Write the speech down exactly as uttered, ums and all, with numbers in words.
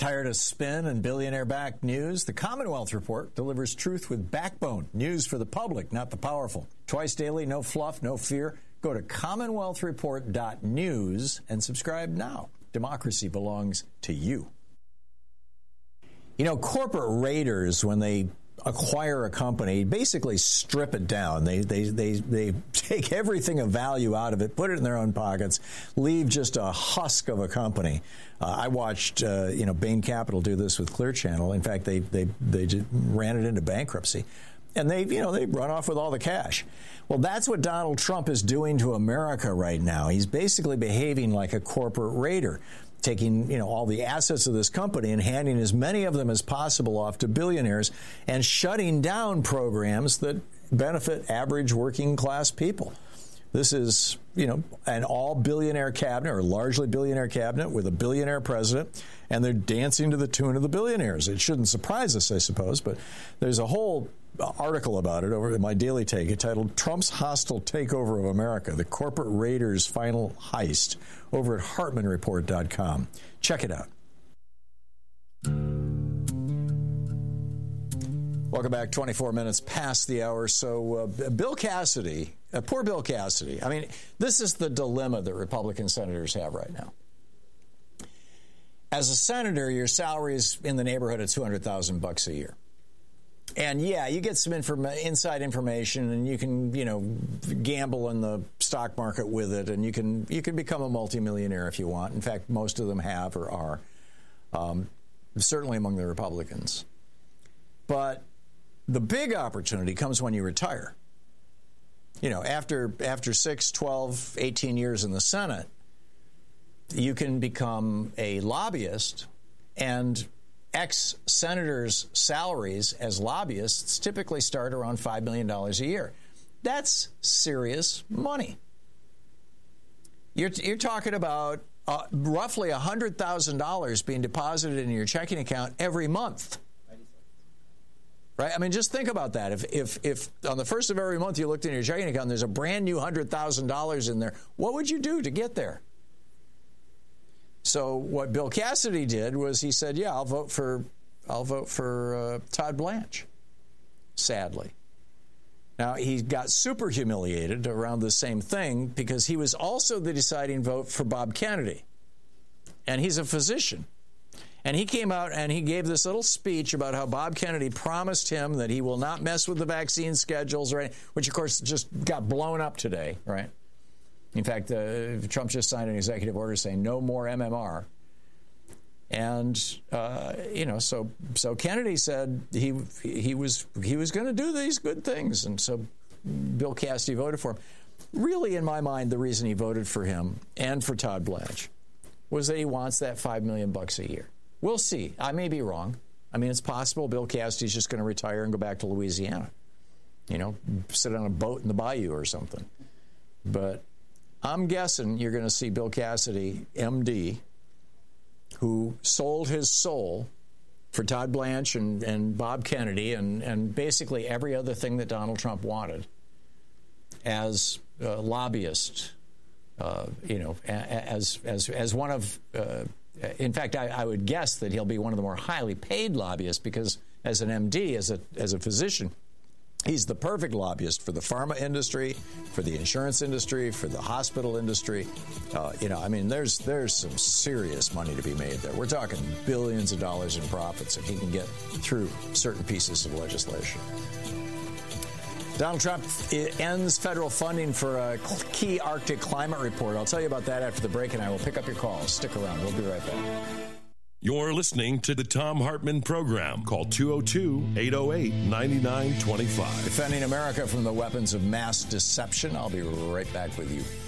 Tired of spin and billionaire-backed news? The Commonwealth Report delivers truth with backbone. News for the public, not the powerful. Twice daily, no fluff, no fear. Go to commonwealth report dot news and subscribe now. Democracy belongs to you. You know, corporate raiders, when they acquire a company, basically strip it down. They they they they take everything of value out of it, put it in their own pockets, leave just a husk of a company. Uh, I watched uh, you know Bain Capital do this with Clear Channel. In fact, they they they just ran it into bankruptcy, and they you know they run off with all the cash. Well, that's what Donald Trump is doing to America right now. He's basically behaving like a corporate raider, taking, you know, all the assets of this company and handing as many of them as possible off to billionaires and shutting down programs that benefit average working class people. This is, you know, an all billionaire cabinet or largely billionaire cabinet with a billionaire president, and they're dancing to the tune of the billionaires. It shouldn't surprise us, I suppose, but there's a whole article about it over in my Daily Take entitled Trump's Hostile Takeover of America, the Corporate Raiders' Final Heist, over at hartman report dot com. Check it out. Welcome back. twenty-four minutes past the hour. So uh, Bill Cassidy, uh, poor Bill Cassidy. I mean, this is the dilemma that Republican senators have right now. As a senator, your salary is in the neighborhood of two hundred thousand bucks a year. And yeah, you get some inform- inside information, and you can, you know, gamble in the stock market with it, and you can you can become a multimillionaire if you want. In fact, most of them have or are, um, certainly among the Republicans. But the big opportunity comes when you retire. You know, after after six, twelve, eighteen years in the Senate, you can become a lobbyist, and ex-senators' salaries as lobbyists typically start around five million dollars a year. That's serious money. You're, you're talking about uh, roughly one hundred thousand dollars being deposited in your checking account every month. Right? I mean, just think about that. If, if, if on the first of every month you looked in your checking account and there's a brand new one hundred thousand dollars in there, what would you do to get there? So what Bill Cassidy did was he said, yeah, I'll vote for I'll vote for uh, Todd Blanche, sadly. Now, he got super humiliated around the same thing because he was also the deciding vote for Bob Kennedy. And he's a physician. And he came out and he gave this little speech about how Bob Kennedy promised him that he will not mess with the vaccine schedules, right? Which, of course, just got blown up today, right? In fact, uh, Trump just signed an executive order saying no more M M R. And, uh, you know, so so Kennedy said he he was he was going to do these good things. And so Bill Cassidy voted for him. Really, in my mind, the reason he voted for him and for Todd Blanche was that he wants that five million bucks a year. We'll see. I may be wrong. I mean, it's possible Bill Cassidy's just going to retire and go back to Louisiana. You know, sit on a boat in the bayou or something. But I'm guessing you're going to see Bill Cassidy, M D, who sold his soul for Todd Blanche and, and Bob Kennedy and, and basically every other thing that Donald Trump wanted as a lobbyist, uh, you know, as as as one of, uh, in fact, I, I would guess that he'll be one of the more highly paid lobbyists because as an M D, as a as a physician, he's the perfect lobbyist for the pharma industry, for the insurance industry, for the hospital industry. Uh, you know, I mean, there's there's some serious money to be made there. We're talking billions of dollars in profits if he can get through certain pieces of legislation. Donald Trump ends federal funding for a key Arctic climate report. I'll tell you about that after the break, and I will pick up your calls. Stick around. We'll be right back. You're listening to the Thom Hartmann Program. Call two oh two, eight oh eight, nine nine two five. Defending America from the weapons of mass deception. I'll be right back with you.